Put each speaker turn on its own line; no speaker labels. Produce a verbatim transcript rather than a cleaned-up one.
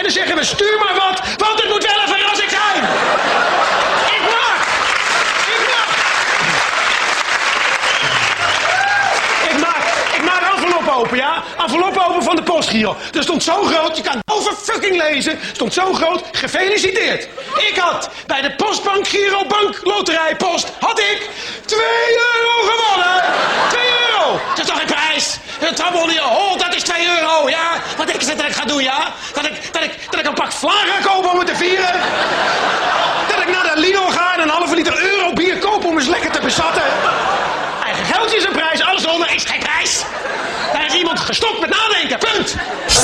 dan zeggen we, stuur maar wat, want het moet wel een verrassing zijn. Ik mag. Ik mag. Ik maak, ik maak envelop open, ja? Envelop open van de postgiro. Er stond zo groot, je kan over fucking lezen, stond zo groot, gefeliciteerd. Ik had bij de Postbank Giro Bank Loterij Post, had ik twee euro gewonnen. twee euro. Dat is toch geen prijs? Een trabbel hier, oh, dat is twee euro, ja? Wat denk je dat ik ga doen, ja? Dat ik, dat ik, dat ik een pak vlaar ga kopen om het te vieren? Dat ik naar de Lidl ga en een halve liter euro bier koop om eens lekker te bezatten? Eigen geldje is een prijs, alles eronder is geen prijs. Daar is iemand gestopt met nadenken, punt.